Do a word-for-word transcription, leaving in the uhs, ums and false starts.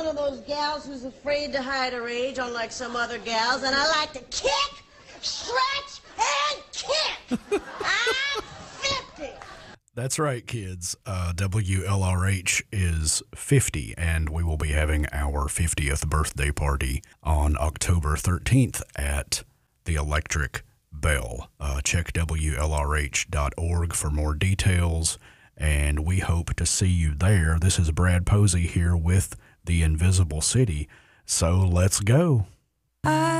one of those gals who's afraid to hide her age, unlike some other gals, and I like to kick, stretch, and kick. I'm fifty. That's right, kids. Uh, W L R H is fifty, and we will be having our fiftieth birthday party on October thirteenth at the Electric Bell. Uh, check W L R H dot org for more details, and we hope to see you there. This is Brad Posey here with The Invisible City, so let's go. I